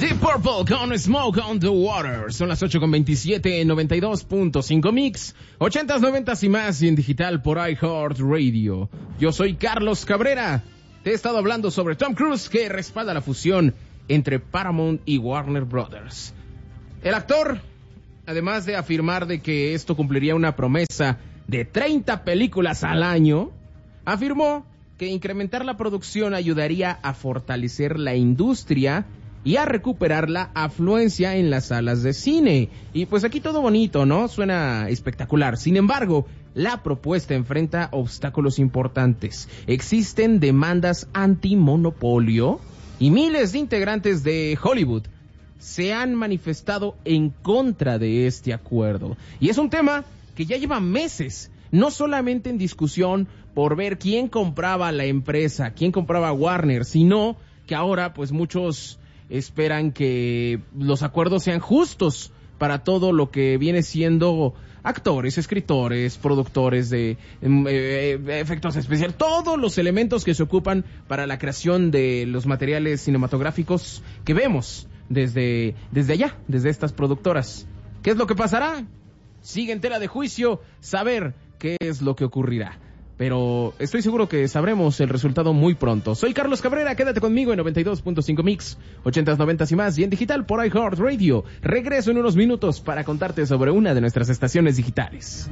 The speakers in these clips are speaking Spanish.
Deep Purple con Smoke on the Water. Son las 8:27 en 92.5 Mix, 80s, 90s y más, y en digital por iHeartRadio. Yo soy Carlos Cabrera. Te he estado hablando sobre Tom Cruise, que respalda la fusión entre Paramount y Warner Brothers. El actor, además de afirmar de que esto cumpliría una promesa de 30 películas al año, afirmó que incrementar la producción ayudaría a fortalecer la industria y a recuperar la afluencia en las salas de cine. Y pues aquí todo bonito, ¿no? Suena espectacular. Sin embargo, la propuesta enfrenta obstáculos importantes. Existen demandas antimonopolio y miles de integrantes de Hollywood se han manifestado en contra de este acuerdo. Y es un tema que ya lleva meses, no solamente en discusión por ver quién compraba la empresa, quién compraba Warner, sino que ahora pues muchos esperan que los acuerdos sean justos para todo lo que viene siendo actores, escritores, productores de efectos especiales, todos los elementos que se ocupan para la creación de los materiales cinematográficos que vemos desde allá, desde estas productoras. ¿Qué es lo que pasará? Sigue en tela de juicio saber qué es lo que ocurrirá. Pero estoy seguro que sabremos el resultado muy pronto. Soy Carlos Cabrera, quédate conmigo en 92.5 Mix, 80s, 90s y más, y en digital por iHeartRadio. Regreso en unos minutos para contarte sobre una de nuestras estaciones digitales.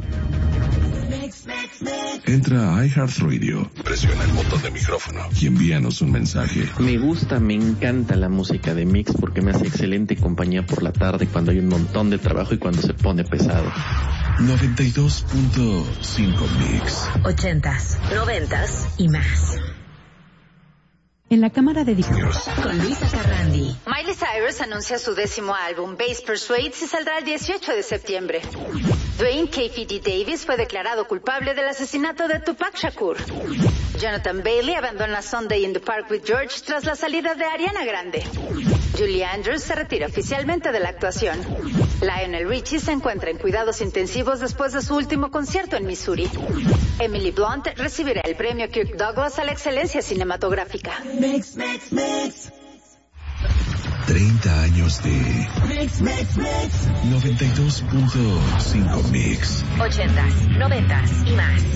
Entra a iHeartRadio, presiona el botón de micrófono y envíanos un mensaje. Me encanta la música de Mix porque me hace excelente compañía por la tarde cuando hay un montón de trabajo y cuando se pone pesado. 92.5 Mix. 80s, 90s y más. En la Cámara de Diputados con Luisa Carrandi. Miley Cyrus anuncia su 10º álbum, Bass Persuades, y saldrá el 18 de septiembre. Dwayne K.P.D. Davis fue declarado culpable del asesinato de Tupac Shakur. Jonathan Bailey abandona Sunday in the Park with George tras la salida de Ariana Grande. Julie Andrews se retira oficialmente de la actuación. Lionel Richie se encuentra en cuidados intensivos después de su último concierto en Missouri. Emily Blunt recibirá el premio Kirk Douglas a la excelencia cinematográfica. 30 años de 92.5 Mix. 80s, 90s y más.